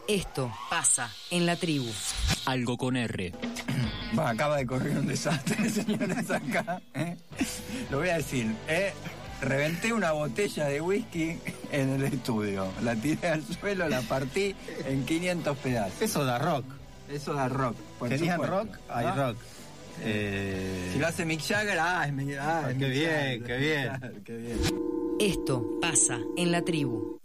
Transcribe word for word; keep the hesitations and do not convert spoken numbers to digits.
Esto pasa en la tribu. Algo con R. Bah, acaba de correr un desastre, señores, acá. ¿eh? Lo voy a decir. ¿eh? Reventé una botella de whisky en el estudio. La tiré al suelo, la partí en quinientos pedazos. Eso da rock. Eso da rock. ¿Querían supuesto. rock? Hay ¿Ah? rock. Eh... Si lo hace Mick Jagger, ah, es Mick, ah, Ah, es qué Mick bien, Jagger. qué bien. Claro, qué bien. Esto pasa en la tribu.